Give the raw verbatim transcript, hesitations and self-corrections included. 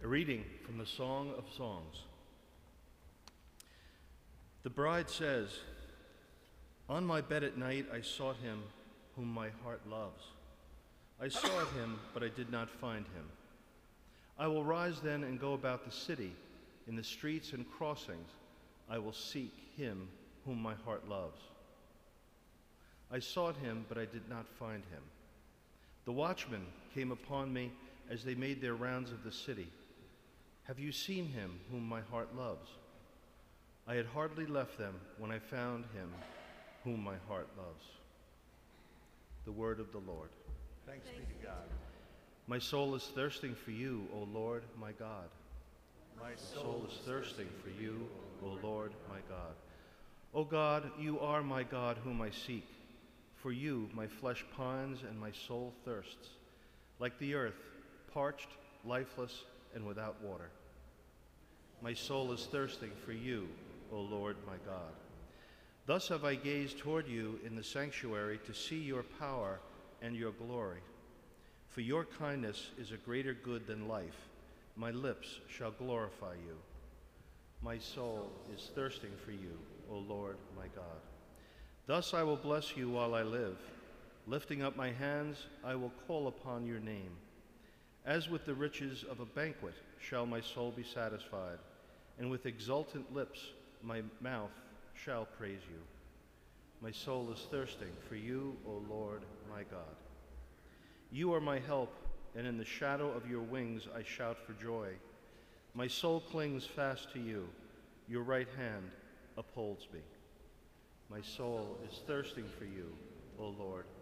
A reading from the Song of Songs. The bride says, "On my bed at night I sought him whom my heart loves. I sought him, but I did not find him. I will rise then and go about the city. In the streets and crossings I will seek him whom my heart loves. I sought him, but I did not find him. The watchmen came upon me as they made their rounds of the city. Have you seen him whom my heart loves? I had hardly left them when I found him whom my heart loves." The word of the Lord. Thanks be to God. My soul is thirsting for you, O Lord, my God. My soul is thirsting for you, O Lord, my God. O God, you are my God whom I seek. For you my flesh pines and my soul thirsts, like the earth, parched, lifeless, and without water. My soul is thirsting for you, O Lord, my God. Thus have I gazed toward you in the sanctuary to see your power and your glory. For your kindness is a greater good than life. My lips shall glorify you. My soul is thirsting for you, O Lord, my God. Thus I will bless you while I live. Lifting up my hands, I will call upon your name. As with the riches of a banquet shall my soul be satisfied, and with exultant lips my mouth shall praise you. My soul is thirsting for you, O Lord, my God. You are my help, and in the shadow of your wings I shout for joy. My soul clings fast to you. Your right hand upholds me. My soul is thirsting for you, O Lord,